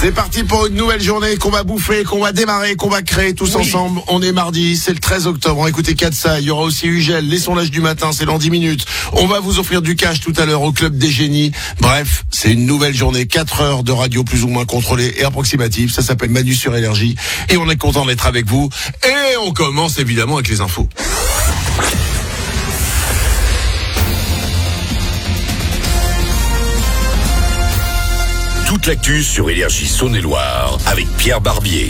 C'est parti pour une nouvelle journée qu'on va bouffer, qu'on va démarrer, qu'on va créer tous ensemble. On est mardi, c'est le 13 octobre. Écoutez Katsa, il y aura aussi Ugel, les sondages du matin, c'est dans 10 minutes. On va vous offrir du cash tout à l'heure au Club des Génies. Bref, c'est une nouvelle journée, 4 heures de radio plus ou moins contrôlée et approximative. Ça s'appelle Manu sur Énergie. Et on est content d'être avec vous. Et on commence évidemment avec les infos. Toute l'actu sur Énergie Saône-et-Loire avec Pierre Barbier.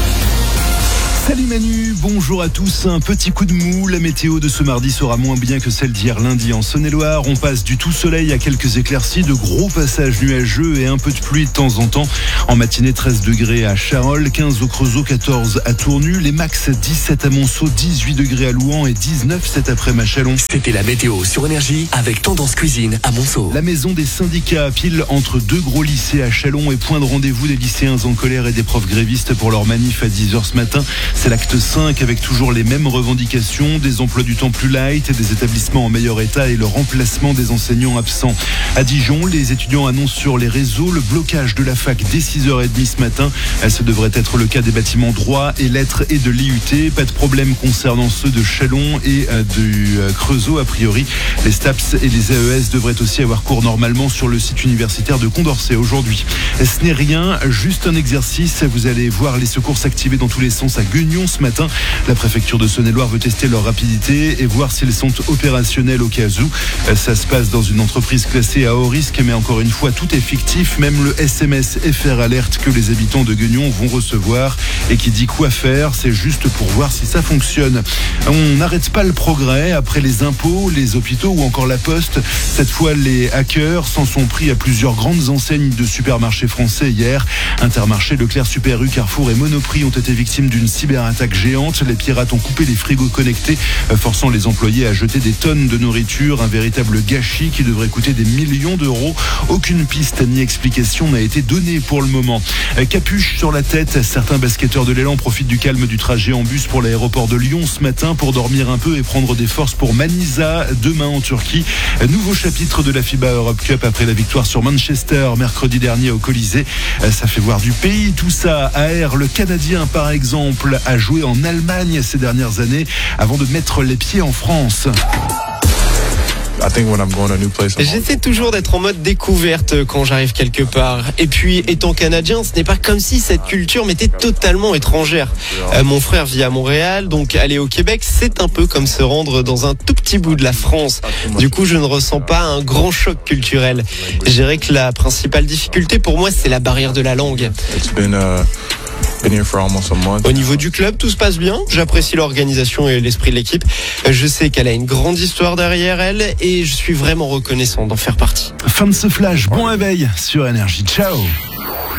Salut Manu, bonjour à tous. Un petit coup de mou, la météo de ce mardi sera moins bien que celle d'hier lundi en Saône-et-Loire. On passe du tout soleil à quelques éclaircies, de gros passages nuageux et un peu de pluie de temps en temps. En matinée, 13 degrés à Charolles, 15 au Creusot, 14 à Tournu, les max 17 à Monceau, 18 degrés à Louhans et 19 cet après-midi à Châlons. C'était la météo sur Énergie avec Tendance Cuisine à Monceau. La maison des syndicats pile entre deux gros lycées à Châlons et point de rendez-vous des lycéens en colère et des profs grévistes pour leur manif à 10h ce matin. C'est l'acte 5 avec toujours les mêmes revendications, des emplois du temps plus light, des établissements en meilleur état et le remplacement des enseignants absents. À Dijon, les étudiants annoncent sur les réseaux le blocage de la fac dès 6h30 ce matin. Ce devrait être le cas des bâtiments droit et lettres et de l'IUT. Pas de problème concernant ceux de Châlons et du Creusot. A priori, les STAPS et les AES devraient aussi avoir cours normalement sur le site universitaire de Condorcet aujourd'hui. Ce n'est rien, juste un exercice. Vous allez voir les secours s'activer dans tous les sens à Guignon ce matin. La préfecture de Saône-et-Loire veut tester leur rapidité et voir s'ils sont opérationnels au cas où. Ça se passe dans une entreprise classée à haut risque, mais encore une fois, tout est fictif. Même le SMS FR Alert que les habitants de Guignon vont recevoir et qui dit quoi faire, c'est juste pour voir si ça fonctionne. On n'arrête pas le progrès après les impôts, les hôpitaux ou encore la poste. Cette fois, les hackers s'en sont pris à plusieurs grandes enseignes de supermarchés français hier. Intermarché, Leclerc, Super U, Carrefour et Monoprix ont été victimes d'une cyberattaque géante. Les pirates ont coupé les frigos connectés, forçant les employés à jeter des tonnes de nourriture. Un véritable gâchis qui devrait coûter des millions d'euros. Aucune piste ni explication n'a été donnée pour le moment. Capuche sur la tête, certains basketteurs de l'Élan profitent du calme du trajet en bus pour l'aéroport de Lyon ce matin pour dormir un peu et prendre des forces pour Manisa demain en Turquie. Nouveau chapitre de la FIBA Europe Cup après la victoire sur Manchester mercredi dernier au Colisée. Ça fait voir du pays, tout ça. AR, le Canadien par exemple, a joué en Allemagne ces dernières années avant de mettre les pieds en France. J'essaie toujours d'être en mode découverte quand j'arrive quelque part. Et puis, étant canadien, ce n'est pas comme si cette culture m'était totalement étrangère. Mon frère vit à Montréal, donc aller au Québec, c'est un peu comme se rendre dans un tout petit bout de la France. Du coup, je ne ressens pas un grand choc culturel. Je dirais que la principale difficulté pour moi, c'est la barrière de la langue. Au niveau du club, tout se passe bien. J'apprécie l'organisation et l'esprit de l'équipe. Je sais qu'elle a une grande histoire derrière elle et je suis vraiment reconnaissant d'en faire partie. Fin de ce flash, bon réveil sur Énergie. Ciao.